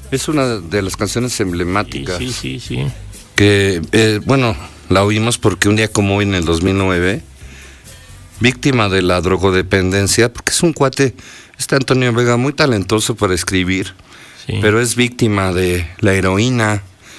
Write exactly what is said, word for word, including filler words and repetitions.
Es una de las canciones emblemáticas. Sí, sí, sí. sí. Que, eh, bueno, la oímos porque un día como hoy, en el dos mil nueve, víctima de la drogodependencia, porque es un cuate, este Antonio Vega, muy talentoso para escribir, sí. pero es víctima de la heroína.